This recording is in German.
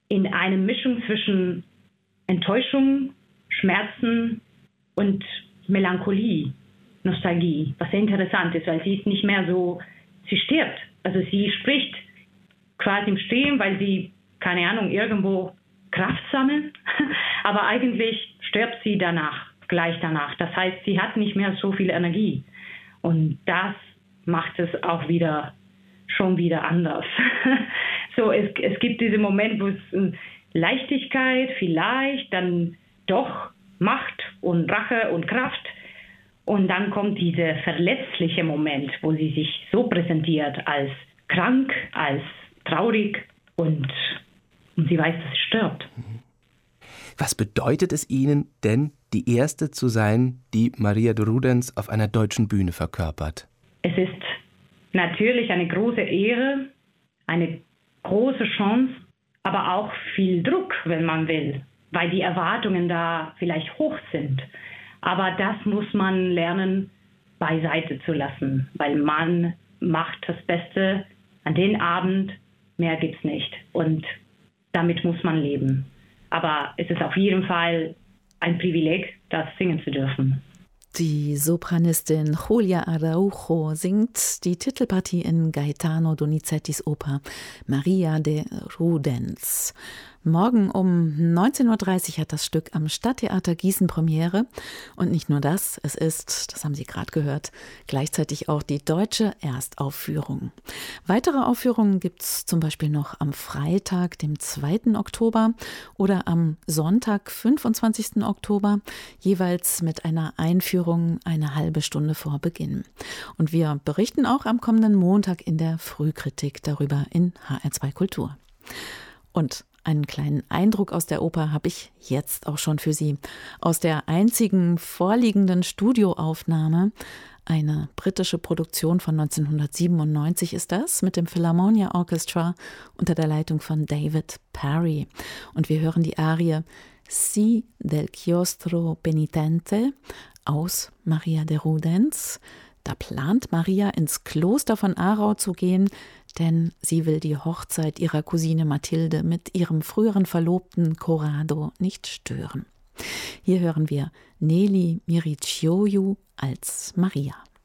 in einer Mischung zwischen Enttäuschung, Schmerzen und Melancholie, Nostalgie, was sehr interessant ist, weil sie ist nicht mehr so, sie stirbt. Also sie spricht quasi im Stehen, weil sie, keine Ahnung, irgendwo Kraft sammeln, aber eigentlich stirbt sie gleich danach. Das heißt, sie hat nicht mehr so viel Energie. Und das macht es auch schon wieder anders. So, es gibt diesen Moment, wo es Leichtigkeit vielleicht, dann doch Macht und Rache und Kraft. Und dann kommt dieser verletzliche Moment, wo sie sich so präsentiert als krank, als traurig und sie weiß, dass sie stirbt. Was bedeutet es Ihnen denn, die Erste zu sein, die Maria de Rudens auf einer deutschen Bühne verkörpert? Es ist natürlich eine große Ehre, eine große Chance, aber auch viel Druck, wenn man will, weil die Erwartungen da vielleicht hoch sind. Aber das muss man lernen, beiseite zu lassen, weil man macht das Beste an den Abend, mehr gibt's nicht. Und damit muss man leben. Aber es ist auf jeden Fall ein Privileg, das singen zu dürfen. Die Sopranistin Julia Araujo singt die Titelpartie in Gaetano Donizettis Oper Maria de Rudens. Morgen um 19.30 Uhr hat das Stück am Stadttheater Gießen Premiere. Und nicht nur das, es ist, das haben Sie gerade gehört, gleichzeitig auch die deutsche Erstaufführung. Weitere Aufführungen gibt es zum Beispiel noch am Freitag, dem 2. Oktober oder am Sonntag, 25. Oktober, jeweils mit einer Einführung eine halbe Stunde vor Beginn. Und wir berichten auch am kommenden Montag in der Frühkritik darüber in HR2 Kultur. Und einen kleinen Eindruck aus der Oper habe ich jetzt auch schon für Sie. Aus der einzigen vorliegenden Studioaufnahme, eine britische Produktion von 1997 ist das, mit dem Philharmonia Orchestra unter der Leitung von David Parry. Und wir hören die Arie Si del Chiostro Penitente aus Maria de Rudens. Da plant Maria, ins Kloster von Aarau zu gehen, denn sie will die Hochzeit ihrer Cousine Mathilde mit ihrem früheren Verlobten Corrado nicht stören. Hier hören wir Nelly Miricioiu als Maria.